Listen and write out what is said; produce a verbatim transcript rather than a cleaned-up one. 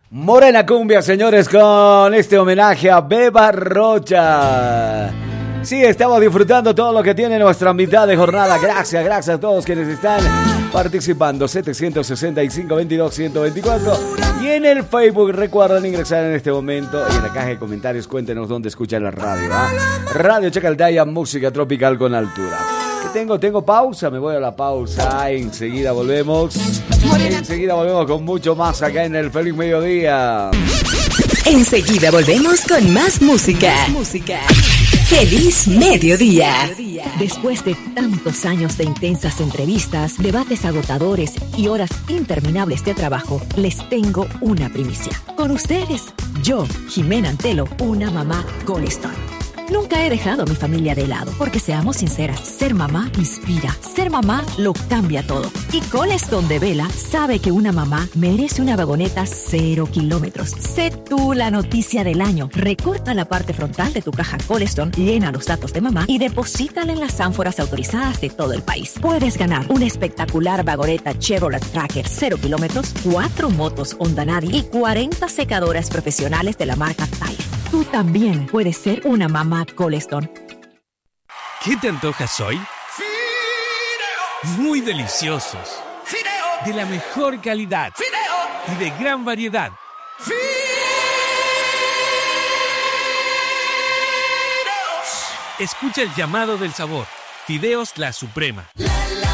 Morena Cumbia, señores, con este homenaje a Beba Rocha. Sí, estamos disfrutando todo lo que tiene nuestra mitad de jornada. Gracias, gracias a todos quienes están participando. setecientos sesenta y cinco, veintidós, ciento veinticuatro. Y en el Facebook, recuerden ingresar en este momento. Y en la caja de comentarios, cuéntenos dónde escuchan la radio. ¿Ah? Radio Chacaltaya, música tropical con altura. ¿Qué tengo? Tengo pausa, me voy a la pausa. Enseguida volvemos. Enseguida volvemos con mucho más acá en el Feliz Mediodía. Enseguida volvemos con más música. Más música. ¡Feliz Mediodía! Después de tantos años de intensas entrevistas, debates agotadores y horas interminables de trabajo, les tengo una primicia. Con ustedes, yo, Jimena Antelo, una mamá Goldstone. Nunca he dejado a mi familia de lado, porque seamos sinceras, ser mamá inspira, ser mamá lo cambia todo. Y Goldstone de Vela sabe que una mamá merece una vagoneta cero kilómetros. Sé tú la noticia del año. Recorta la parte frontal de tu caja Goldstone, llena los datos de mamá y deposítala en las ánforas autorizadas de todo el país. Puedes ganar una espectacular vagoneta Chevrolet Tracker cero kilómetros, cuatro motos Honda Nadi y cuarenta secadoras profesionales de la marca Taif. Tú también puedes ser una mamá Goldstone. ¿Qué te antojas hoy? Fideos. Muy deliciosos. Fideos. De la mejor calidad. Fideos. Y de gran variedad. Fideos. Escucha el llamado del sabor. Fideos La Suprema. La